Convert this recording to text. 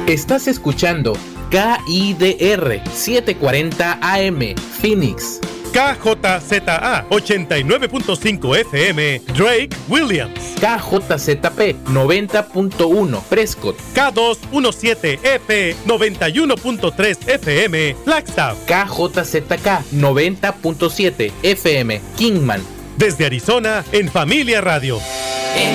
Estás escuchando KIDR 740 AM, Phoenix. KJZA 89.5 FM, Drake, Williams. KJZP 90.1, Prescott. K217EP 91.3 FM, Flagstaff. KJZK 90.7 FM, Kingman. Desde Arizona, en Familia Radio.